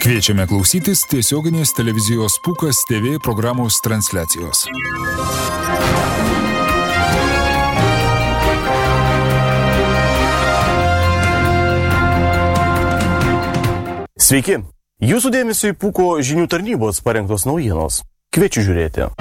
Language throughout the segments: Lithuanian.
Kviečiame klausytis tiesioginės televizijos Pūkas TV programos transliacijos. Sveiki! Jūsų dėmesio į Pūko žinių tarnybos parengtos naujienos. Kviečiu žiūrėti.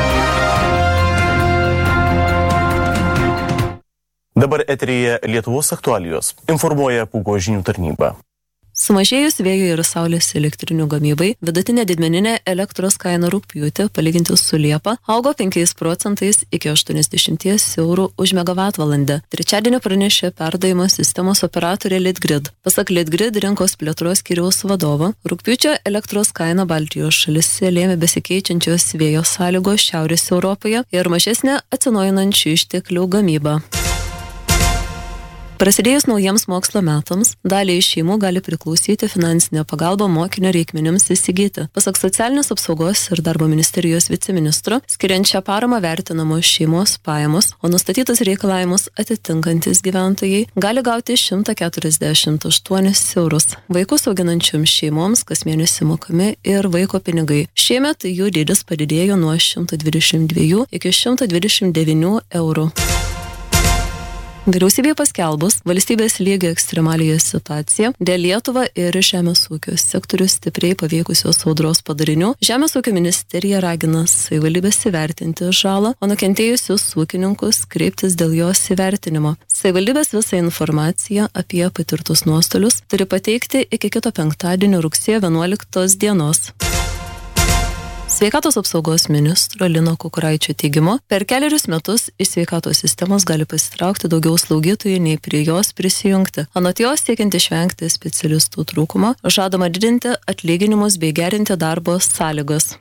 Dabar eteryje Lietuvos aktualijos. Informuoja Pūko žinių tarnyba. Sumažėjus vėjo ir saulės elektrinių gamybai, vidutinė didmeninė elektros kaina rugpjūtį, palyginti su Liepa, augo 5% iki 80 eurų už megavatvalandę. Trečiadienį pranešė perdavimo sistemos operatorė Litgrid. Pasak Litgrid rinkos plėtros skyriaus vadovo, rugpjūčio elektros kaina Baltijos šalyse lėmė besikeičiančios vėjo sąlygos Šiaurės Europoje ir mažesnė atsinaujinančių išteklių gamyba. Prasidėjus naujiems mokslo metams, daliai šeimų gali priklausyti finansinė pagalba mokinio reikmenims įsigyti. Pasak Socialinės apsaugos ir darbo ministerijos viceministro, skiriant šią paramą vertinamos šeimos pajamos, o nustatytus reikalavimus atitinkantis gyventojai gali gauti 148 eurus. Vaikus auginančioms šeimoms kas mėnesį mokami ir vaiko pinigai. Šiemet jų dydis padidėjo nuo 122 iki 129 eurų. Vyriausybė paskelbus valstybės lygio ekstremaliąją situaciją dėl Lietuvą ir žemės ūkio sektorius stipriai paveikusios audros padarinių. Žemės ūkio ministerija ragina savivaldybės įvertinti žalą, o nukentėjusius ūkininkus kreiptis dėl jos įvertinimo. Savivaldybės visą informaciją apie patirtus nuostolius turi pateikti iki kito penktadienio rugsėjo 11 dienos. Sveikatos apsaugos ministro Lino Kukuraičio teigimu, per 4 metus iš sveikatos sistemos gali pasitraukti daugiau slaugytojų nei prie jos prisijungti. Anot jos, siekiant išvengti specialistų trūkumo, žadama didinti atlyginimus bei gerinti darbo sąlygas.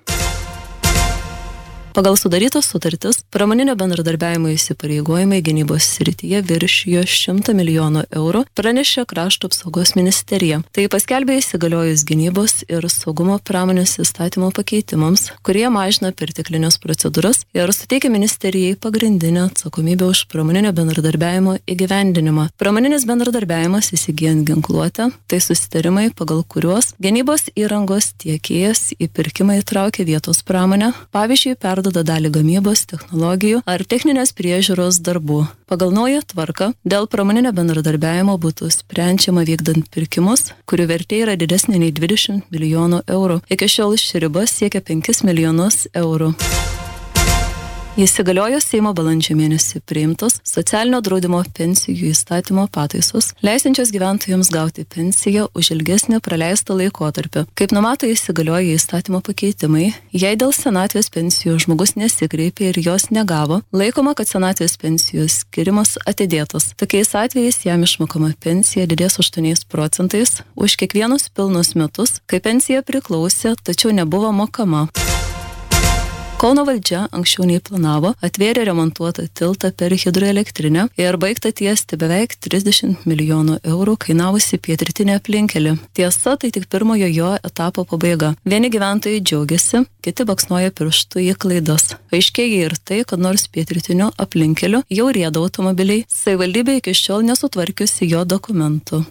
Pagal sudarytas sutartis, pramoninio bendradarbiavimo įsipareigojimai gynybos srityje viršijo 100 milijonų eurų, pranešė Krašto apsaugos ministerija. Tai paskelbė įsigaliojus gynybos ir saugumo pramonės įstatymo pakeitimams, kurie mažina perteklines procedūras ir suteikia ministerijai pagrindinę atsakomybę už pramoninio bendradarbiavimo įgyvendinimą. Pramoninis bendradarbiavimas įsigijant ginkluotę, tai susitarimai, pagal kuriuos gynybos įrangos tiekėjas į pirkimą įtraukia vietos pramonę, pavyzdžiui, perduoda dalį gamybos, technologijų ar techninės priežiūros darbų. Pagal naują tvarką dėl pramoninio bendradarbiavimo būtų sprendžiama vykdant pirkimus, kurių vertė yra didesnė nei 20 milijonų eurų. Iki šiol ši riba siekia 5 milijonus eurų. Įsigaliojo Seimo balandžio mėnesį priimtos socialinio draudimo pensijų įstatymo pataisos, leisinčios gyventojams gauti pensiją už ilgesnį praleistą laikotarpį. Kaip numato įsigalioję įstatymo pakeitimai, jei dėl senatvės pensijos žmogus nesikreipė ir jos negavo, laikoma, kad senatvės pensijos skirimas atidėtas. Tokiais atvejais jam išmokama pensija didės 8% už kiekvienus pilnus metus, kai pensija priklausė, tačiau nebuvo mokama. Kauno valdžia anksčiau nei planavo atvėrė remontuotą tiltą per hidroelektrinę ir baigta tiesti beveik 30 milijonų eurų kainavusi pietrytinę aplinkelį. Tiesa, tai tik pirmojo jo etapo pabaiga. Vieni gyventojai džiaugiasi, kiti baksnoja pirštu į klaidas. Aiškėja ir tai, kad nors pietrytiniu aplinkeliu jau rieda automobiliai, savivaldybė iki šiol nesutvarkiusi jo dokumentų.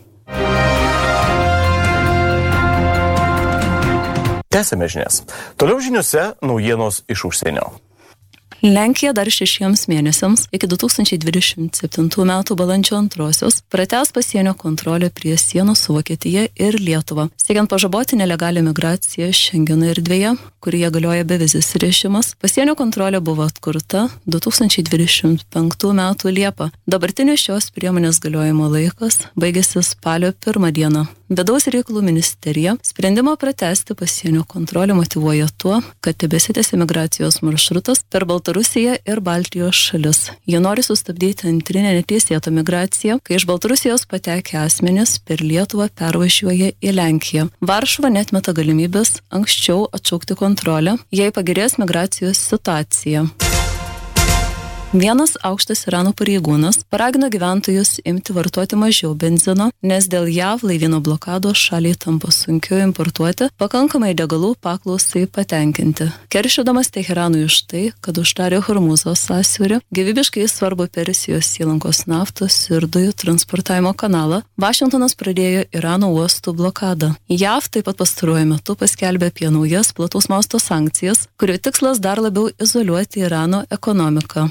Tęsime žinias. Toliau žiniuose naujienos iš užsienio. Lenkija dar 6 mėnesiams iki 2027 metų balandžio 2 pratęs pasienio kontrolę prie sienos su Vokietija ir Lietuva. Siekiant pažaboti nelegalią migraciją Šengeno erdvėje, kurioje galioja bevizis režimas, pasienio kontrolė buvo atkurta 2025 metų Liepą. Dabartinis šios priemonės galiojimo laikas baigėsi spalio 1 dieną. Vidaus reikalų ministerija sprendimą pratęsti pasienio kontrolę motyvuoja tuo, kad tebesitęsia migracijos maršrutas per Baltarusiją ir Baltijos šalis. Jie nori sustabdyti antrinę neteisėtą migraciją, kai iš Baltarusijos patekę asmenys per Lietuvą pervažiuoja į Lenkiją. Varšuva neatmeta galimybės anksčiau atšaukti kontrolę, jei pagerės migracijos situacija. Vienas aukštas Irano pareigūnas paragino gyventojus imti vartoti mažiau benzino, nes dėl JAV laivyno blokados šaliai tampa sunkiau importuoti pakankamai degalų paklausai patenkinti. Keršydamas Teheranui už tai, kad uždarė Hormuzo sąsiaurį, gyvybiškai svarbu Persijos įlankos naftos ir dujų transportavimo kanalą, Vašingtonas pradėjo Irano uostų blokadą. JAV taip pat pastaruoju metu paskelbė apie naujas plataus masto sankcijas, kurių tikslas dar labiau izoliuoti Irano ekonomiką.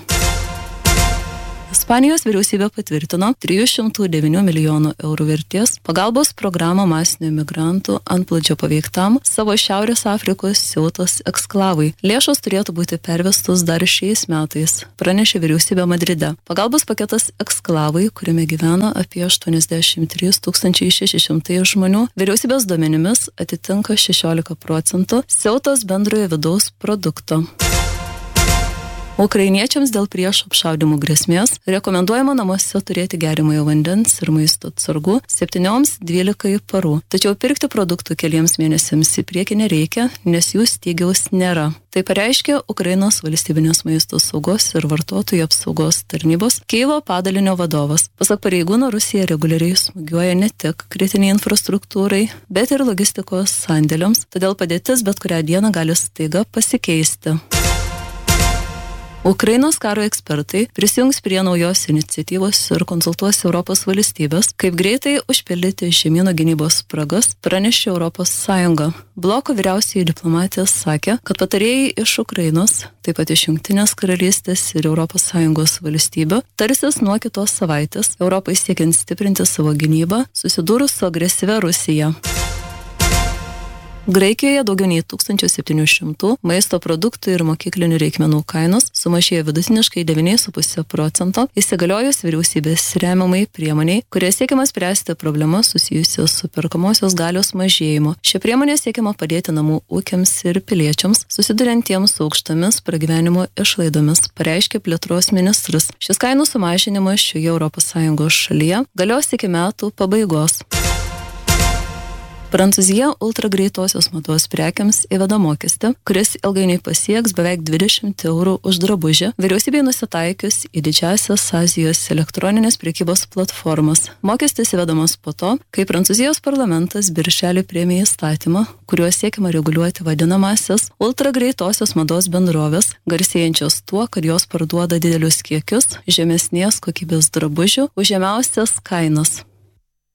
Ispanijos vyriausybė patvirtino 309 milijonų eurų vertės pagalbos programą masinių migrantų antplūdžio paveiktam savo Šiaurės Afrikos Siautos eksklavui. Lėšos turėtų būti pervestos dar šiais metais, pranešė vyriausybė Madride. Pagalbos paketas eksklavui, kuriame gyvena apie 83 600 žmonių, vyriausybės duomenimis atitinka 16% Siautos bendrojo vidaus produkto. Ukrainiečiams dėl priešo apšaudymų grėsmės rekomenduojama namuose turėti geriamojo vandens ir maisto atsargų 7-12 parų. Tačiau pirkti produktų keliems mėnesiams į priekį nereikia, nes jų stygiaus nėra. Tai pareiškė Ukrainos valstybinės maisto saugos ir vartotojų apsaugos tarnybos Kyivo padalinio vadovas. Pasak pareigūno, Rusija reguliariai smūgiuoja ne tik kritiniai infrastruktūrai, bet ir logistikos sandėliams, todėl padėtis bet kurią dieną gali staiga pasikeisti. Ukrainos karo ekspertai prisijungs prie naujos iniciatyvos ir konsultuos Europos valstybės, kaip greitai užpildyti žemyno gynybos spragas, pranešė Europos Sąjunga. Bloko vyriausiai diplomatė sakė, kad patarėjai iš Ukrainos, taip pat iš Jungtinės karalystės ir Europos Sąjungos valstybių, tarsis nuo kitos savaitės Europai siekiant stiprinti savo gynybą, susidūrus su agresyvia Rusija. Graikijoje daugiau nei 1700 maisto produktų ir mokyklinių reikmenų kainos sumažėjo vidutiniškai 9,5%, įsigaliojus vyriausybės remiamai priemoniai, kuria siekiama spręsti problemas susijusios su perkamosios galios mažėjimu. Ši priemonė siekiama padėti namų ūkiams ir piliečiams, susiduriantiems su aukštomis pragyvenimo išlaidomis, pareiškė plėtros ministras. Šis kainų sumažinimas šioje ES šalyje galios iki metų pabaigos. Prancūzija ultragreitosios mados prekiams įveda mokestį, kuris ilgainiui pasieks beveik 20 eurų už drabužį, vyriausybei nusitaikius į didžiąsias Azijos elektroninės prekybos platformas. Mokestis įvedamas po to, kai Prancūzijos parlamentas birželį priėmė įstatymą, kuriuo siekiama reguliuoti vadinamąsias ultragreitosios mados bendrovės, garsėjančios tuo, kad jos parduoda didelius kiekius žemesnės kokybės drabužių už žemiausias kainas.